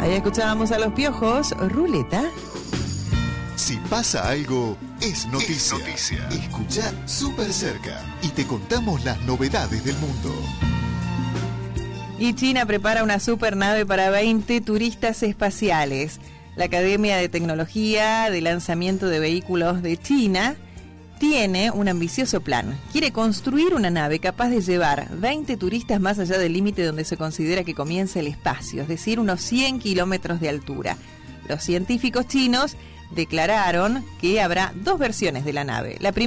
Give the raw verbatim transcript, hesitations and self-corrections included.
Ahí escuchábamos a Los Piojos, Ruleta. Si pasa algo, es noticia. Es noticia. Escuchá súper cerca y te contamos las novedades del mundo. Y China prepara una supernave para veinte turistas espaciales. La Academia de Tecnología de Lanzamiento de Vehículos de China tiene un ambicioso plan. Quiere construir una nave capaz de llevar veinte turistas más allá del límite donde se considera que comienza el espacio, es decir, unos cien kilómetros de altura. Los científicos chinos declararon que habrá dos versiones de la nave. La primera